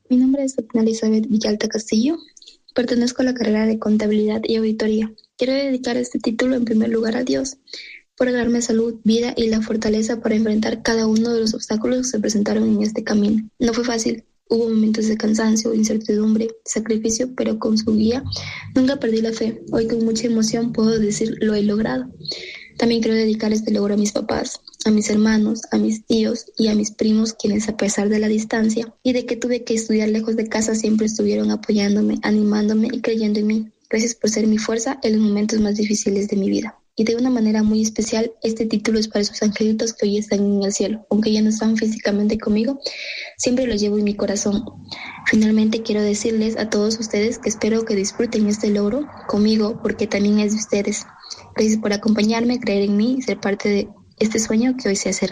Mi nombre es Tatiana Elizabeth Villalta Castillo. Pertenezco a la carrera de Contabilidad y Auditoría. Quiero dedicar este título en primer lugar a Dios, por darme salud, vida y la fortaleza para enfrentar cada uno de los obstáculos que se presentaron en este camino. No fue fácil. Hubo momentos de cansancio, incertidumbre, sacrificio, pero con su guía nunca perdí la fe. Hoy con mucha emoción puedo decir lo he logrado. También quiero dedicar este logro a mis papás, a mis hermanos, a mis tíos y a mis primos, quienes a pesar de la distancia y de que tuve que estudiar lejos de casa, siempre estuvieron apoyándome, animándome y creyendo en mí. Gracias por ser mi fuerza en los momentos más difíciles de mi vida. Y de una manera muy especial, este título es para esos angelitos que hoy están en el cielo. Aunque ya no están físicamente conmigo, siempre los llevo en mi corazón. Finalmente quiero decirles a todos ustedes que espero que disfruten este logro conmigo, porque también es de ustedes. Gracias por acompañarme, creer en mí y ser parte de este sueño que hoy se hace realidad.